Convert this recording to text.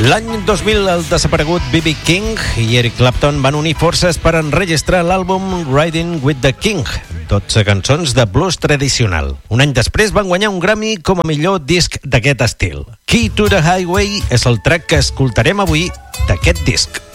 L'any 2000 el desaparegut B.B. King i Eric Clapton van unir forces per enregistrar l'àlbum Riding with the King, 12 cançons de blues tradicional. Un any després van guanyar un Grammy com a millor disc d'aquest estil. Key to the Highway és el track que escoltarem avui d'aquest disc.